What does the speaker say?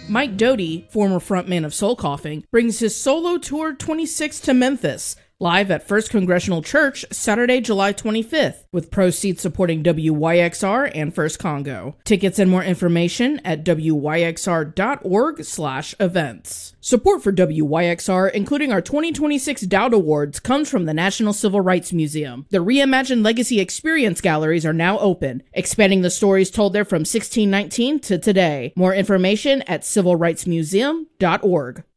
Mike Doty, former frontman of Soul Coughing, brings his solo tour 26 to Memphis, live at First Congressional Church, Saturday, July 25th, with proceeds supporting WYXR and First Congo. Tickets and more information at wyxr.org/events. Support for WYXR, including our 2026 Dowd Awards, comes from the National Civil Rights Museum. The Reimagined Legacy Experience galleries are now open, expanding the stories told there from 1619 to today. More information at civilrightsmuseum.org.